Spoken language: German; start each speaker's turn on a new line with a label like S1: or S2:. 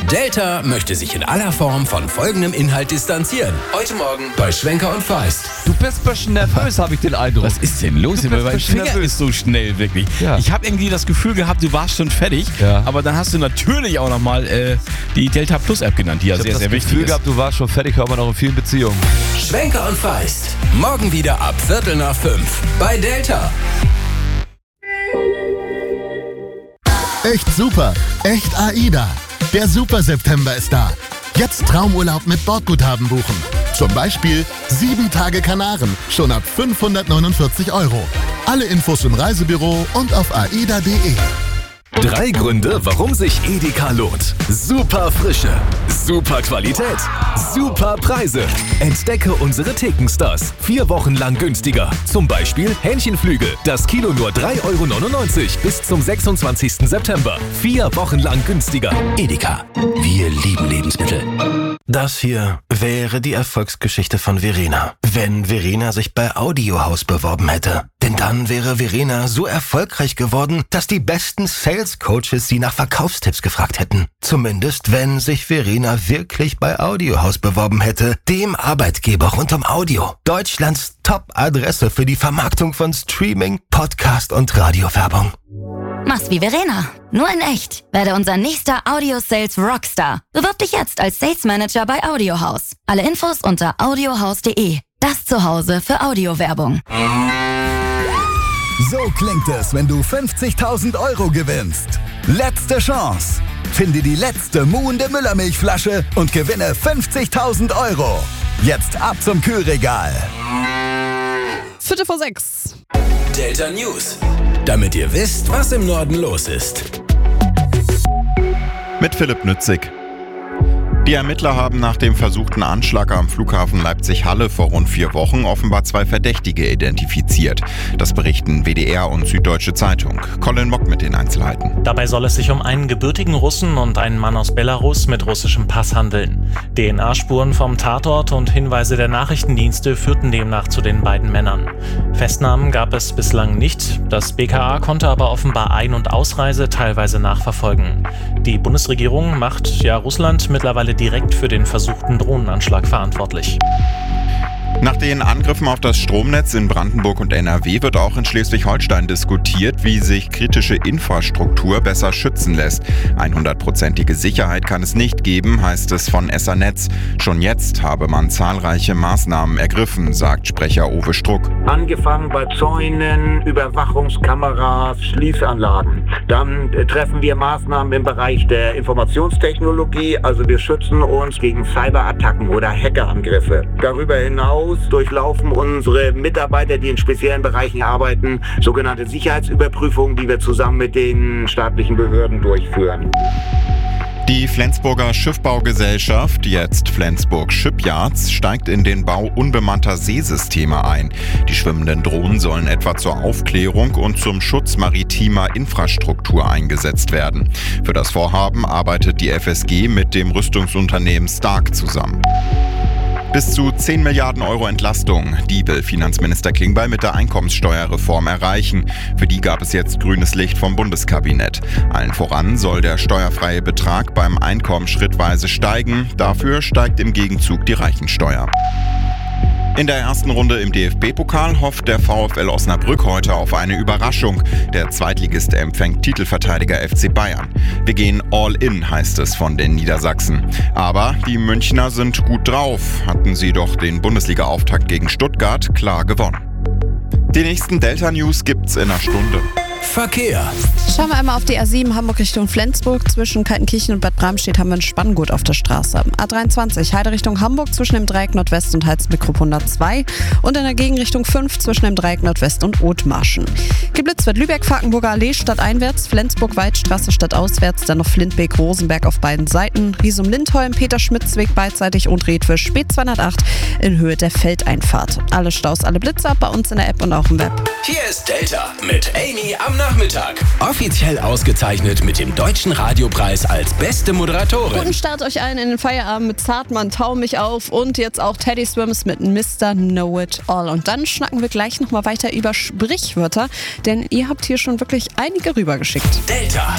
S1: Delta möchte sich in aller Form von folgendem Inhalt distanzieren. Heute Morgen bei Schwenker und Feist.
S2: Du bist ein bisschen nervös, habe ich den Eindruck.
S3: Was ist denn los hier? Mein Finger
S2: nervös.
S3: ist so schnell, wirklich.
S2: Ja.
S3: Ich habe irgendwie das Gefühl gehabt, du warst schon fertig.
S2: Ja.
S3: Aber dann hast du natürlich auch nochmal die Delta Plus App genannt, die ja sehr, sehr
S2: Ich habe das
S3: wichtig
S2: Gefühl
S3: ist.
S2: gehabt, du warst schon fertig, hört man auch in vielen Beziehungen.
S1: Schwenker und Feist. Morgen wieder ab 4:45 bei Delta.
S4: Echt super, echt AIDA. Der Super September ist da. Jetzt Traumurlaub mit Bordguthaben buchen. Zum Beispiel 7 Tage Kanaren, schon ab 549 €. Alle Infos im Reisebüro und auf aida.de.
S5: 3 Gründe, warum sich Edeka lohnt. Super Frische, super Qualität, super Preise. Entdecke unsere Thekenstars. 4 Wochen lang günstiger. Zum Beispiel Hähnchenflügel. Das Kilo nur 3,99 € bis zum 26. September. 4 Wochen lang günstiger.
S6: Edeka. Wir lieben Lebensmittel. Das hier wäre die Erfolgsgeschichte von Verena. Wenn Verena sich bei Audiohaus beworben hätte. Denn dann wäre Verena so erfolgreich geworden, dass die besten Sales-Coaches sie nach Verkaufstipps gefragt hätten. Zumindest, wenn sich Verena wirklich bei Audiohaus beworben hätte, dem Arbeitgeber rund um Audio. Deutschlands Top-Adresse für die Vermarktung von Streaming, Podcast und Radiowerbung.
S7: Mach's wie Verena, nur in echt. Werde unser nächster Audio-Sales Rockstar. Bewirb dich jetzt als Sales Manager bei Audiohaus. Alle Infos unter audiohaus.de. Das Zuhause für Audiowerbung.
S8: So klingt es, wenn du 50.000 € gewinnst. Letzte Chance. Finde die letzte muhende Müllermilchflasche und gewinne 50.000 €. Jetzt ab zum Kühlregal.
S9: 5:45.
S1: Delta News. Damit ihr wisst, was im Norden los ist.
S10: Mit Philipp Nützig. Die Ermittler haben nach dem versuchten Anschlag am Flughafen Leipzig-Halle vor rund 4 Wochen offenbar 2 Verdächtige identifiziert. Das berichten WDR und Süddeutsche Zeitung. Colin Mock mit den Einzelheiten.
S11: Dabei soll es sich um einen gebürtigen Russen und einen Mann aus Belarus mit russischem Pass handeln. DNA-Spuren vom Tatort und Hinweise der Nachrichtendienste führten demnach zu den beiden Männern. Festnahmen gab es bislang nicht. Das BKA konnte aber offenbar Ein- und Ausreise teilweise nachverfolgen. Die Bundesregierung macht Russland mittlerweile direkt für den versuchten Drohnenanschlag verantwortlich.
S10: Nach den Angriffen auf das Stromnetz in Brandenburg und NRW wird auch in Schleswig-Holstein diskutiert, wie sich kritische Infrastruktur besser schützen lässt. 100%ige Sicherheit kann es nicht geben, heißt es von Essernetz. Schon jetzt habe man zahlreiche Maßnahmen ergriffen, sagt Sprecher Uwe Struck.
S12: Angefangen bei Zäunen, Überwachungskameras, Schließanlagen. Dann treffen wir Maßnahmen im Bereich der Informationstechnologie, also wir schützen uns gegen Cyberattacken oder Hackerangriffe. Darüber hinaus durchlaufen unsere Mitarbeiter, die in speziellen Bereichen arbeiten, sogenannte Sicherheitsüberprüfungen, die wir zusammen mit den staatlichen Behörden durchführen.
S10: Die Flensburger Schiffbaugesellschaft, jetzt Flensburg Shipyards, steigt in den Bau unbemannter Seesysteme ein. Die schwimmenden Drohnen sollen etwa zur Aufklärung und zum Schutz maritimer Infrastruktur eingesetzt werden. Für das Vorhaben arbeitet die FSG mit dem Rüstungsunternehmen Stark zusammen. Bis zu 10 Milliarden € Entlastung. Die will Finanzminister Klingbeil mit der Einkommenssteuerreform erreichen. Für die gab es jetzt grünes Licht vom Bundeskabinett. Allen voran soll der steuerfreie Betrag beim Einkommen schrittweise steigen. Dafür steigt im Gegenzug die Reichensteuer. In der ersten Runde im DFB-Pokal hofft der VfL Osnabrück heute auf eine Überraschung. Der Zweitligist empfängt Titelverteidiger FC Bayern. Wir gehen all in, heißt es von den Niedersachsen. Aber die Münchner sind gut drauf, hatten sie doch den Bundesliga-Auftakt gegen Stuttgart klar gewonnen. Die nächsten Delta-News gibt's in einer Stunde.
S1: Verkehr.
S9: Schauen wir einmal auf die A7 Hamburg Richtung Flensburg. Zwischen Kaltenkirchen und Bad Bramstedt haben wir ein Spanngurt auf der Straße. A23 Heide Richtung Hamburg zwischen dem Dreieck Nordwest und Halsbekrupp 102. Und in der Gegenrichtung 5 zwischen dem Dreieck Nordwest und Othmarschen. Geblitzt wird Lübeck-Falkenburger Allee stadteinwärts, Flensburg-Waldstraße stadtauswärts, dann noch Flintbeek-Rosenberg auf beiden Seiten, Riesum-Lindholm, Peter-Schmitz-Weg beidseitig und Redwisch Spät 208 in Höhe der Feldeinfahrt. Alle Staus, alle Blitzer bei uns in der App und auch im Web.
S1: Hier ist Delta mit Amy am Nachmittag. Offiziell ausgezeichnet mit dem Deutschen Radiopreis als beste Moderatorin.
S9: Guten Start euch allen in den Feierabend mit Zartmann, Tau mich auf und jetzt auch Teddy Swims mit Mr. Know It All. Und dann schnacken wir gleich nochmal weiter über Sprichwörter, denn ihr habt hier schon wirklich einige rübergeschickt.
S1: Delta.